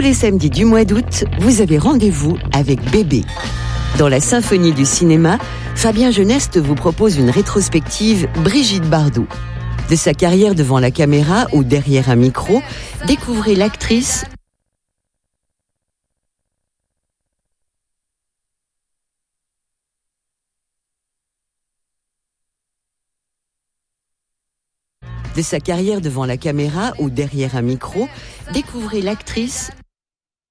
les samedis du mois d'août, vous avez rendez-vous avec Bébé. Dans la symphonie du cinéma, Fabien Geneste vous propose une rétrospective Brigitte Bardot. De sa carrière devant la caméra ou derrière un micro, découvrez l'actrice